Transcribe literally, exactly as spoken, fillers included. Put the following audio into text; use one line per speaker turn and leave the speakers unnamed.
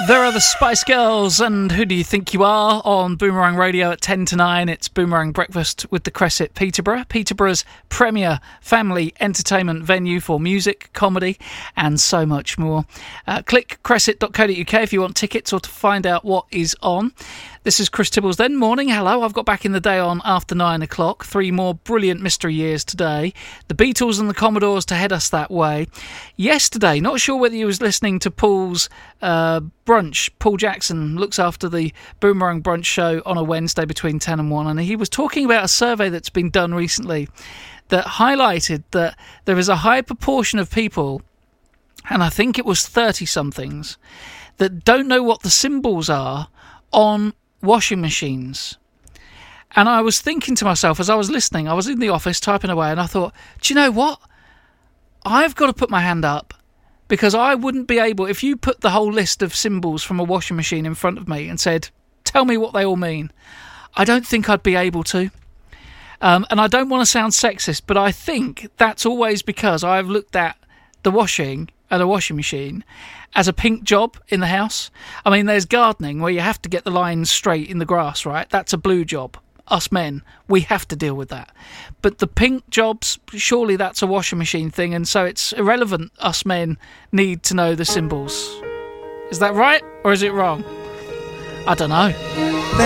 There are the Spice Girls and Who Do You Think You Are on Boomerang Radio at ten to nine. It's Boomerang Breakfast with the Cresset Peterborough, Peterborough's premier family entertainment venue for music, comedy and so much more. Uh, click cresset dot co dot uk if you want tickets or to find out what is on. This is Chris Tibbles then. Morning, hello. I've got back in the day on after nine o'clock. Three more brilliant mystery years today. The Beatles and the Commodores to head us that way. Yesterday, not sure whether you was listening to Paul's uh, brunch. Paul Jackson looks after the Boomerang Brunch show on a Wednesday between ten and one, and he was talking about a survey that's been done recently that highlighted that there is a high proportion of people, and I think it was thirty-somethings, that don't know what the symbols are on washing machines. And I was thinking to myself as I was listening, I was in the office typing away, and I thought, do you know what? I've got to put my hand up, because I wouldn't be able, if you put the whole list of symbols from a washing machine in front of me and said, tell me what they all mean, I don't think I'd be able to. Um, and I don't want to sound sexist, but I think that's always because I've looked at the washing and a washing machine as a pink job in the house. I mean, there's gardening where you have to get the lines straight in the grass, right? That's a blue job. Us men, we have to deal with that. But the pink jobs, surely that's a washing machine thing, and so it's irrelevant. Us men need to know the symbols. Is that right, or is it wrong? I don't know.